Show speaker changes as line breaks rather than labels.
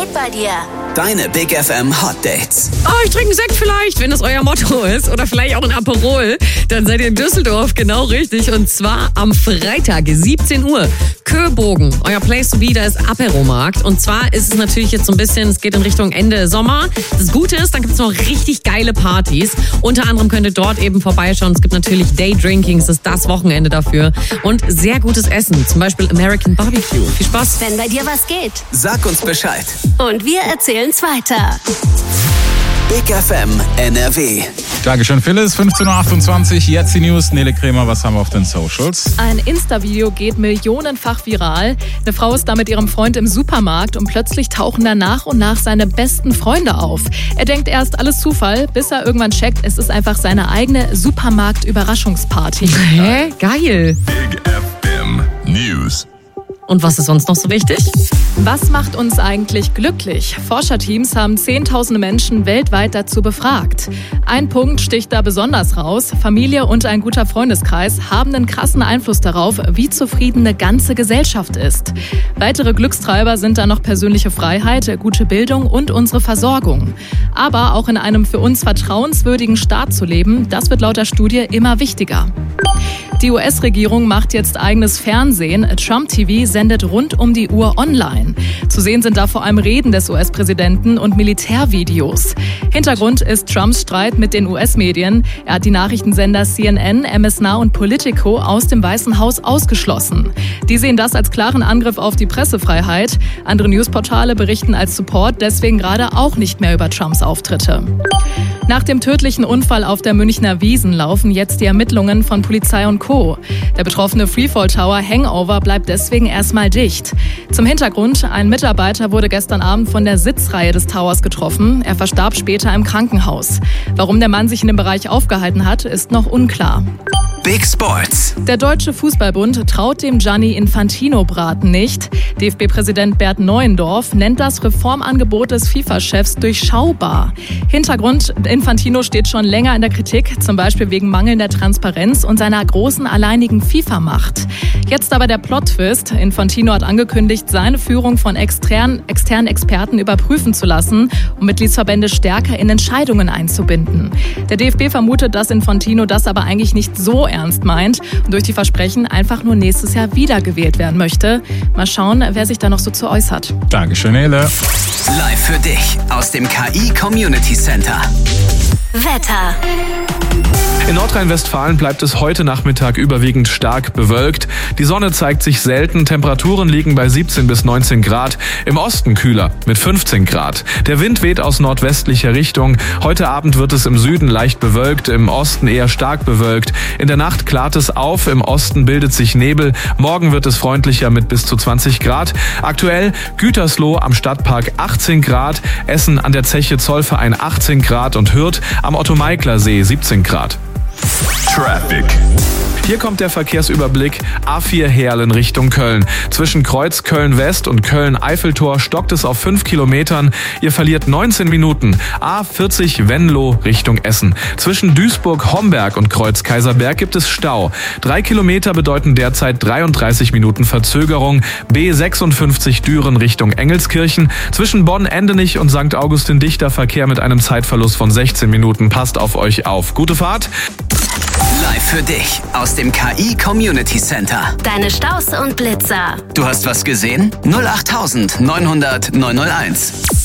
geht bei dir?
Deine Big FM Hot Dates.
Oh, ich trinke einen Sekt vielleicht, wenn das euer Motto ist. Oder vielleicht auch ein Aperol. Dann seid ihr in Düsseldorf genau richtig. Und zwar am Freitag, 17 Uhr. Köbogen, euer Place to be, da ist Aperomarkt. Und zwar ist es natürlich jetzt so ein bisschen, es geht in Richtung Ende Sommer. Das Gute ist, dann gibt es noch richtig geile Partys. Unter anderem könnt ihr dort eben vorbeischauen. Es gibt natürlich Daydrinking, es ist das Wochenende dafür. Und sehr gutes Essen, zum Beispiel American Barbecue. Viel Spaß.
Wenn bei dir was geht.
Sag uns Bescheid.
Und wir erzählen's weiter.
Big FM NRW.
Dankeschön, Phyllis. 15.28 Uhr. Jetzt die News. Nele Kremer, was haben wir auf den Socials?
Ein Insta-Video geht millionenfach viral. Eine Frau ist da mit ihrem Freund im Supermarkt und plötzlich tauchen da nach und nach seine besten Freunde auf. Er denkt erst, alles Zufall, bis er irgendwann checkt, es ist einfach seine eigene Supermarkt-Überraschungsparty.
Hä? Geil.
Big FM News.
Und was ist sonst noch so wichtig?
Was macht uns eigentlich glücklich? Forscherteams haben Zehntausende Menschen weltweit dazu befragt. Ein Punkt sticht da besonders raus. Familie und ein guter Freundeskreis haben einen krassen Einfluss darauf, wie zufrieden eine ganze Gesellschaft ist. Weitere Glückstreiber sind da noch persönliche Freiheit, gute Bildung und unsere Versorgung. Aber auch in einem für uns vertrauenswürdigen Staat zu leben, das wird laut der Studie immer wichtiger. Die US-Regierung macht jetzt eigenes Fernsehen. Trump TV sendet rund um die Uhr online. Zu sehen sind da vor allem Reden des US-Präsidenten und Militärvideos. Hintergrund ist Trumps Streit mit den US-Medien. Er hat die Nachrichtensender CNN, MS Now und Politico aus dem Weißen Haus ausgeschlossen. Die sehen das als klaren Angriff auf die Pressefreiheit. Andere Newsportale berichten als Support deswegen gerade auch nicht mehr über Trumps Auftritte. Nach dem tödlichen Unfall auf der Münchner Wiesn laufen jetzt die Ermittlungen von Polizei und Co. Der betroffene Freefall Tower Hangover bleibt deswegen erstmal dicht. Zum Hintergrund, ein Mitarbeiter wurde gestern Abend von der Sitzreihe des Towers getroffen. Er verstarb später im Krankenhaus. Warum der Mann sich in dem Bereich aufgehalten hat, ist noch unklar.
Big Sports.
Der Deutsche Fußballbund traut dem Gianni Infantino-Braten nicht. DFB-Präsident Bert Neuendorf nennt das Reformangebot des FIFA-Chefs durchschaubar. Hintergrund, Infantino steht schon länger in der Kritik, zum Beispiel wegen mangelnder Transparenz und seiner großen alleinigen FIFA-Macht. Jetzt aber der Plot-Twist. Infantino hat angekündigt, seine Führung von externen Experten überprüfen zu lassen, um Mitgliedsverbände stärker in Entscheidungen einzubinden. Der DFB vermutet, dass Infantino das aber eigentlich nicht so ernst meint und durch die Versprechen einfach nur nächstes Jahr wiedergewählt werden möchte. Mal schauen, wer sich da noch so zu äußert.
Dankeschön, Nele.
Live für dich aus dem KI Community Center.
Wetter.
In Nordrhein-Westfalen bleibt es heute Nachmittag überwiegend stark bewölkt. Die Sonne zeigt sich selten. Temperaturen liegen bei 17 bis 19 Grad. Im Osten kühler mit 15 Grad. Der Wind weht aus nordwestlicher Richtung. Heute Abend wird es im Süden leicht bewölkt, im Osten eher stark bewölkt. In der Nacht klart es auf, im Osten bildet sich Nebel. Morgen wird es freundlicher mit bis zu 20 Grad. Aktuell Gütersloh am Stadtpark 18 Grad, Essen an der Zeche Zollverein 18 Grad und Hürth am Otto-Meikler-See 17 Grad.
Traffic.
Hier kommt der Verkehrsüberblick. A4 Heerlen Richtung Köln. Zwischen Kreuz Köln-West und Köln-Eiffeltor stockt es auf 5 Kilometern. Ihr verliert 19 Minuten. A40 Venlo Richtung Essen. Zwischen Duisburg-Homberg und Kreuz Kaiserberg gibt es Stau. 3 Kilometer bedeuten derzeit 33 Minuten Verzögerung. B56 Düren Richtung Engelskirchen. Zwischen Bonn-Endenich und St. Augustin-Dichter Verkehr mit einem Zeitverlust von 16 Minuten. Passt auf euch auf. Gute Fahrt.
Live für dich aus dem KI Community Center.
Deine Staus und Blitzer.
Du hast was gesehen? 08900 901.